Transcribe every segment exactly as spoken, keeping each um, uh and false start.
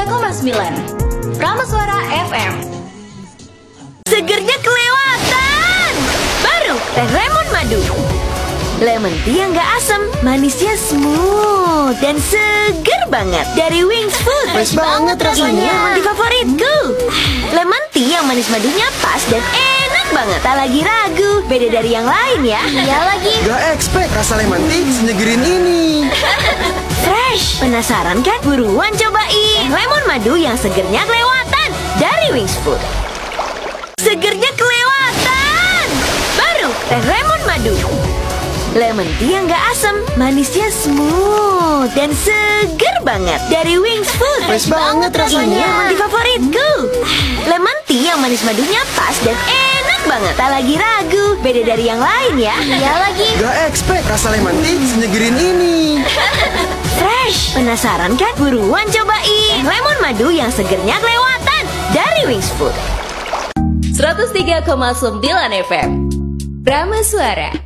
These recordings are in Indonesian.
koma sembilan Prameswara F M. Segernya kelewatan. Baru teh lemon madu. Lemon tea yang gak asam, manisnya smooth dan seger banget. Dari Wings Food. Fresh banget rasanya. Ini lemon tea favoritku. Lemon tea yang manis madunya pas dan enak banget. Tak lagi ragu, beda dari yang lain ya. Iya lagi. Gak expect rasa lemon tea senegerin ini. Fresh. Penasaran kan? Buruan cobain lemon madu yang segernya kelewatan dari Wings Food. Segernya kelewatan. Baru teh lemon madu. Lemon tea yang gak asam, manisnya smooth dan seger banget. Dari Wings Food. Fresh banget rasanya. Ini lemon tea favoritku. Lemon tea yang manis madunya pas dan enak banget. Tak lagi ragu, beda dari yang lain ya. Iya lagi. Gak expect rasa lemon tea senegerin ini. Fresh. Penasaran kan? Buruan cobain lemon madu yang segernya kelewatan dari Wings Food. seratus tiga koma sembilan F M Prameswara.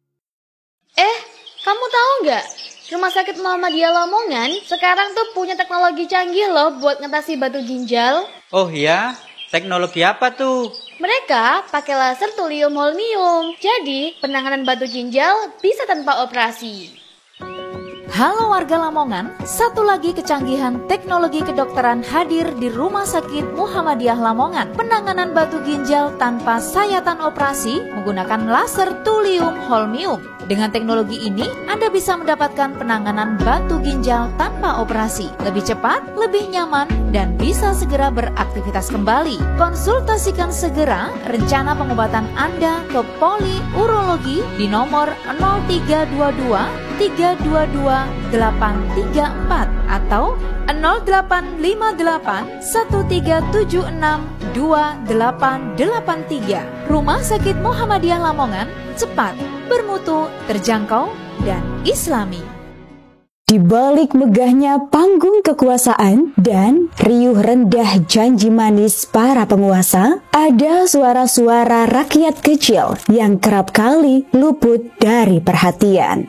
Eh, kamu tahu nggak? Rumah sakit Muhammadiyah Lamongan sekarang tuh punya teknologi canggih loh buat ngatasi batu ginjal. Oh iya? Teknologi apa tuh? Mereka pakai laser thulium holmium. Jadi, penanganan batu ginjal bisa tanpa operasi. Halo warga Lamongan, satu lagi kecanggihan teknologi kedokteran hadir di Rumah Sakit Muhammadiyah Lamongan. Penanganan batu ginjal tanpa sayatan operasi menggunakan laser thulium holmium. Dengan teknologi ini, Anda bisa mendapatkan penanganan batu ginjal tanpa operasi. Lebih cepat, lebih nyaman, dan bisa segera beraktivitas kembali. Konsultasikan segera rencana pengobatan Anda ke Poli Urologi di nomor nol tiga dua dua tiga dua dua delapan tiga empat atau nol delapan lima delapan satu tiga tujuh enam dua delapan delapan tiga. Rumah Sakit Muhammadiyah Lamongan, cepat, bermutu, terjangkau, dan islami. Di balik megahnya panggung kekuasaan dan riuh rendah janji manis para penguasa, ada suara-suara rakyat kecil yang kerap kali luput dari perhatian.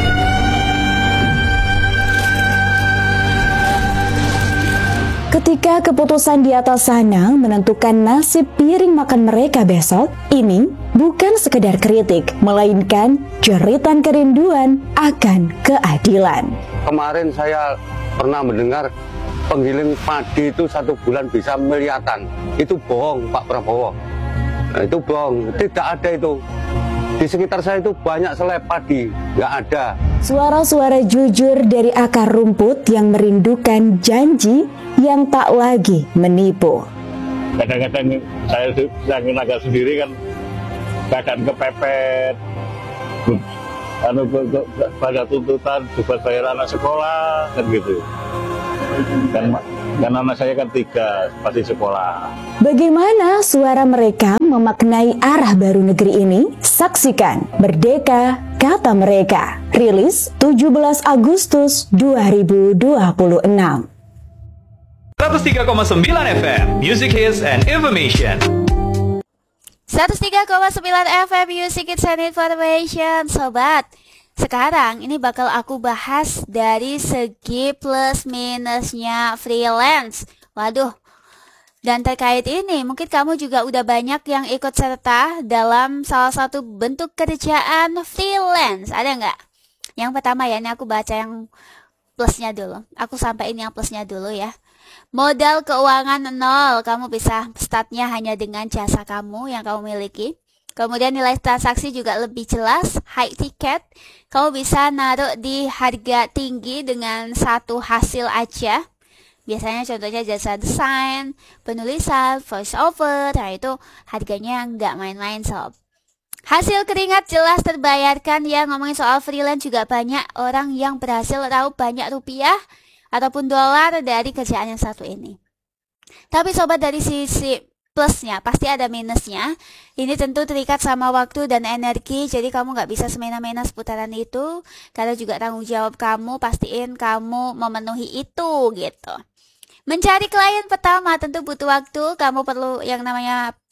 Ketika keputusan di atas sana menentukan nasib piring makan mereka besok, ini bukan sekedar kritik, melainkan jeritan kerinduan akan keadilan. Kemarin saya pernah mendengar penggiling padi itu satu bulan bisa miliatan. Itu bohong, Pak Prabowo. Nah, itu bohong, tidak ada itu. Di sekitar saya itu banyak selai padi, nggak ada. Suara-suara jujur dari akar rumput yang merindukan janji yang tak lagi menipu. Kadang-kadang saya yang tenaga sendiri kan kadang kepepet, anu pada tuntutan buat bayar anak sekolah kan gitu. Kan, kan anak saya kan tiga pasti sekolah. Bagaimana suara mereka memaknai arah baru negeri ini? Saksikan Merdeka Kata Mereka, rilis tujuh belas Agustus dua ribu dua puluh enam. seratus tiga koma sembilan F M Music Hits and Information. seratus tiga koma sembilan F M Music Hits and Information. Sobat, sekarang ini bakal aku bahas dari segi plus minusnya freelance. Waduh, dan terkait ini mungkin kamu juga udah banyak yang ikut serta dalam salah satu bentuk kerjaan freelance. Ada nggak? Yang pertama ya, ini aku baca yang plusnya dulu. Aku sampaikan yang plusnya dulu ya. Modal keuangan nol, kamu bisa startnya hanya dengan jasa kamu yang kamu miliki. Kemudian nilai transaksi juga lebih jelas, high ticket. Kamu bisa naruh di harga tinggi dengan satu hasil aja. Biasanya contohnya jasa desain, penulisan, voice over, nah itu harganya nggak main-main sob. Hasil keringat jelas terbayarkan ya. Ngomongin soal freelance juga banyak orang yang berhasil raup banyak rupiah ataupun dolar dari kerjaan yang satu ini. Tapi sobat, dari sisi plusnya pasti ada minusnya. Ini tentu terikat sama waktu dan energi, jadi kamu nggak bisa semena-mena seputaran itu. Karena juga tanggung jawab kamu, pastiin kamu memenuhi itu gitu. Mencari klien pertama tentu butuh waktu, kamu perlu yang namanya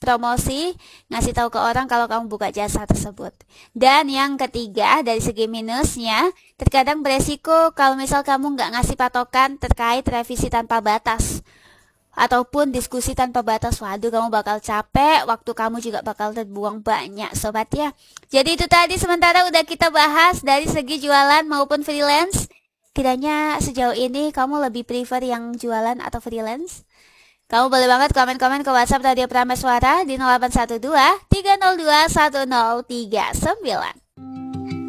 promosi, ngasih tahu ke orang kalau kamu buka jasa tersebut. Dan yang ketiga, dari segi minusnya, terkadang beresiko kalau misal kamu nggak ngasih patokan terkait revisi tanpa batas ataupun diskusi tanpa batas. Waduh, kamu bakal capek, waktu kamu juga bakal terbuang banyak sobat ya. Jadi itu tadi sementara udah kita bahas dari segi jualan maupun freelance. Kiranya sejauh ini kamu lebih prefer yang jualan atau freelance? Kamu boleh banget komen-komen ke WhatsApp Radio Prameswara di nol delapan satu dua tiga nol dua satu nol tiga sembilan.